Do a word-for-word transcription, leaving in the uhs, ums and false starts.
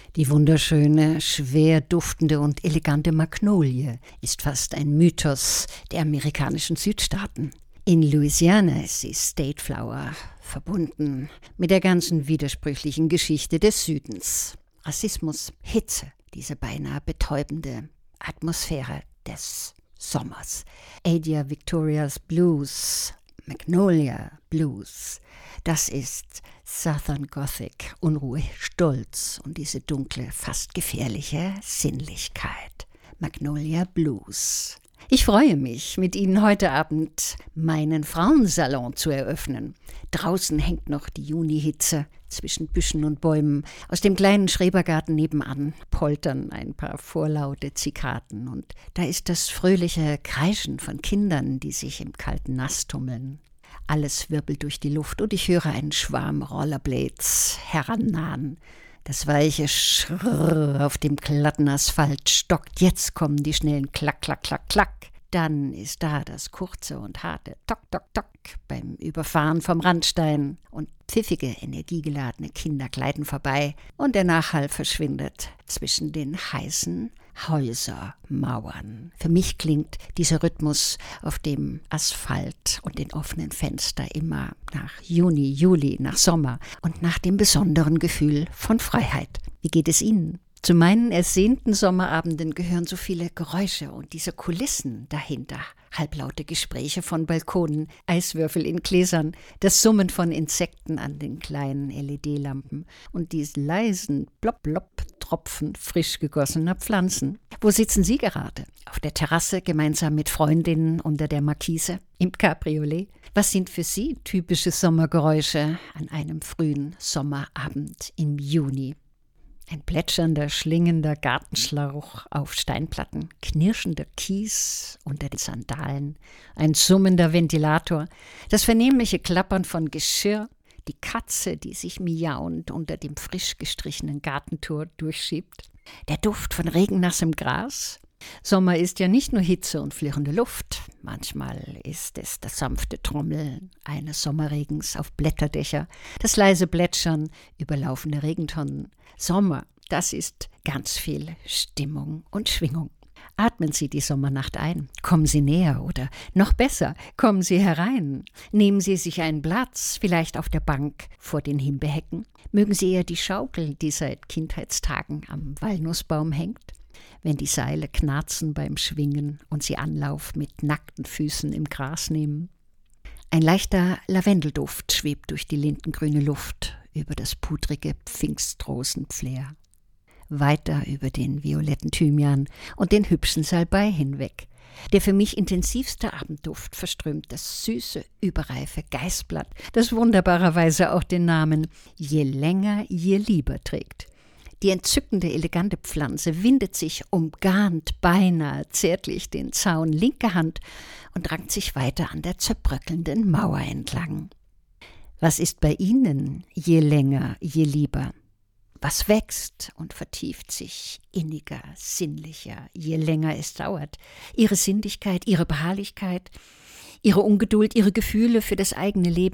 Die wunderschöne, schwer duftende und elegante Magnolie ist fast ein Mythos der amerikanischen Südstaaten. In Louisiana ist sie State Flower, verbunden mit der ganzen widersprüchlichen Geschichte des Südens. Rassismus, Hitze, diese beinahe betäubende Atmosphäre des Sommers. Adia Victorias Blues, Magnolia Blues, das ist Southern Gothic, Unruhe, Stolz und diese dunkle, fast gefährliche Sinnlichkeit. Magnolia Blues. Ich freue mich, mit Ihnen heute Abend meinen Frauensalon zu eröffnen. Draußen hängt noch die Junihitze zwischen Büschen und Bäumen. Aus dem kleinen Schrebergarten nebenan poltern ein paar vorlaute Zikaden. Und da ist das fröhliche Kreischen von Kindern, die sich im kalten Nass tummeln. Alles wirbelt durch die Luft und ich höre einen Schwarm Rollerblades herannahen. Das weiche Schrrrr auf dem glatten Asphalt stockt. Jetzt kommen die schnellen Klack, Klack, Klack, Klack. Dann ist da das kurze und harte Tok, Tok, Tok beim Überfahren vom Randstein. Und pfiffige, energiegeladene Kinder gleiten vorbei. Und der Nachhall verschwindet zwischen den heißen Häusermauern. Für mich klingt dieser Rhythmus auf dem Asphalt und den offenen Fenstern immer nach Juni, Juli, nach Sommer und nach dem besonderen Gefühl von Freiheit. Wie geht es Ihnen? Zu meinen ersehnten Sommerabenden gehören so viele Geräusche und diese Kulissen dahinter. Halblaute Gespräche von Balkonen, Eiswürfel in Gläsern, das Summen von Insekten an den kleinen L E D-Lampen und die leisen Blop-Blop-Tropfen frisch gegossener Pflanzen. Wo sitzen Sie gerade? Auf der Terrasse gemeinsam mit Freundinnen unter der Markise? Im Cabriolet? Was sind für Sie typische Sommergeräusche an einem frühen Sommerabend im Juni? Ein plätschernder, schlingender Gartenschlauch auf Steinplatten, knirschender Kies unter den Sandalen, ein summender Ventilator, das vernehmliche Klappern von Geschirr, die Katze, die sich miauend unter dem frisch gestrichenen Gartentor durchschiebt, der Duft von regennassem Gras. Sommer ist ja nicht nur Hitze und flirrende Luft. Manchmal ist es das sanfte Trommeln eines Sommerregens auf Blätterdächer, das leise Plätschern über laufende Regentonnen. Sommer, das ist ganz viel Stimmung und Schwingung. Atmen Sie die Sommernacht ein, kommen Sie näher oder noch besser, kommen Sie herein. Nehmen Sie sich einen Platz, vielleicht auf der Bank vor den Himbeerhecken. Mögen Sie eher die Schaukel, die seit Kindheitstagen am Walnussbaum hängt? Wenn die Seile knarzen beim Schwingen und Sie Anlauf mit nackten Füßen im Gras nehmen. Ein leichter Lavendelduft schwebt durch die lindengrüne Luft über das pudrige Pfingstrosenflair. Weiter über den violetten Thymian und den hübschen Salbei hinweg. Der für mich intensivste Abendduft verströmt das süße, überreife Geißblatt, das wunderbarerweise auch den Namen Je länger, je lieber trägt. Die entzückende, elegante Pflanze windet sich, umgarnt beinahe zärtlich den Zaun linker Hand und rankt sich weiter an der zerbröckelnden Mauer entlang. Was ist bei Ihnen je länger, je lieber? Was wächst und vertieft sich inniger, sinnlicher, je länger es dauert? Ihre Sinnlichkeit, Ihre Beharrlichkeit, Ihre Ungeduld, Ihre Gefühle für das eigene Leben